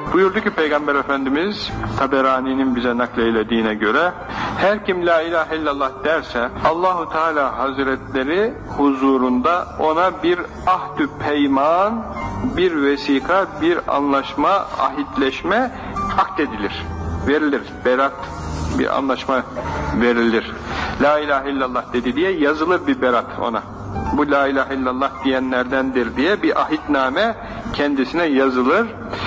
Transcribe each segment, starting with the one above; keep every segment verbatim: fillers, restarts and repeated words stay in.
Buyurdu ki Peygamber Efendimiz, Taberani'nin bize nakleylediğine göre, her kim la ilahe illallah derse, Allahu Teala Hazretleri huzurunda ona bir ahdü peyman, bir vesika, bir anlaşma, ahitleşme akdedilir, verilir, berat, bir anlaşma verilir. La ilahe illallah dedi diye yazılır bir berat ona. Bu la ilahe illallah diyenlerdendir diye bir ahitname kendisine yazılır.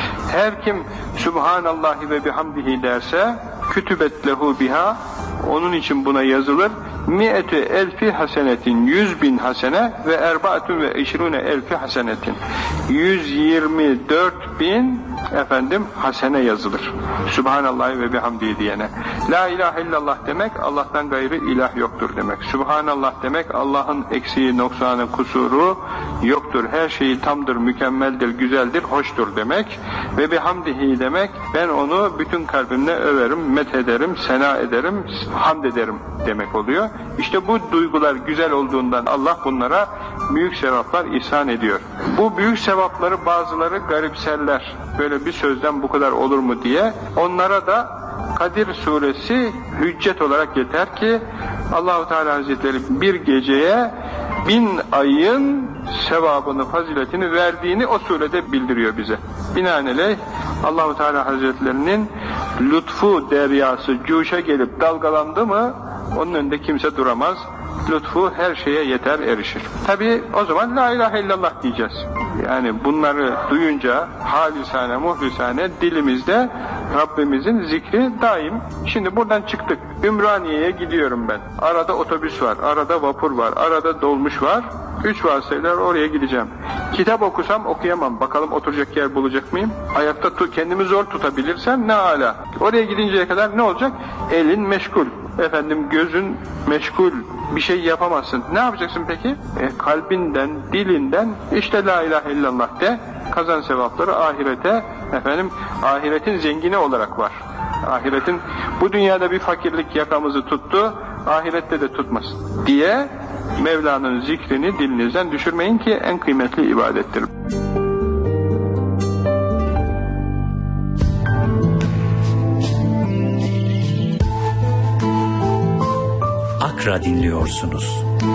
Her kim Subhanallahi ve bihamdihi derse, kütübet lehu biha, onun için buna yazılır. Mi'etü elfi hasenetin, yüz bin hasene ve erbaatun ve işrune elfi hasenetin, yüz yirmi dört bin efendim hasene yazılır. Subhanallah ve bihamdihi diyene. La ilahe illallah demek Allah'tan gayrı ilah yoktur demek. Subhanallah demek Allah'ın eksiği, noksanı, kusuru yoktur. Her şeyi tamdır, mükemmeldir, güzeldir, hoştur demek. Ve bihamdihi demek ben onu bütün kalbimle överim, methederim, sena ederim, hamd ederim demek oluyor. İşte bu duygular güzel olduğundan Allah bunlara büyük sevaplar ihsan ediyor. Bu büyük sevapları bazıları garipserler. Böyle bir sözden bu kadar olur mu diye. Onlara da Kadir suresi hüccet olarak yeter ki Allah-u Teala Hazretleri bir geceye bin ayın sevabını, faziletini verdiğini o surede bildiriyor bize. Binaenaleyh Allah-u Teala Hazretlerinin lütfu deryası cuşa gelip dalgalandı mı onun önünde kimse duramaz. Lütfu her şeye yeter, erişir. Tabi o zaman la ilahe illallah diyeceğiz. Yani bunları duyunca halisane, muhlisane dilimizde Rabbimizin zikri daim. Şimdi buradan çıktık. Ümraniye'ye gidiyorum ben. Arada otobüs var, arada vapur var, arada dolmuş var. Üç vasıtayla oraya gideceğim. Kitap okusam okuyamam. Bakalım oturacak yer bulacak mıyım? Ayakta tu- kendimi zor tutabilirsem ne ala. Oraya gidinceye kadar ne olacak? Elin meşgul. Efendim gözün meşgul. Bir şey yapamazsın. Ne yapacaksın peki? E, kalbinden, dilinden işte la ilahe illallah de. Kazan sevapları ahirete, efendim ahiretin zengini olarak var. Ahiretin bu dünyada bir fakirlik yakamızı tuttu, ahirette de tutmasın diye Mevla'nın zikrini dilinizden düşürmeyin ki en kıymetli ibadettir. Akra dinliyorsunuz.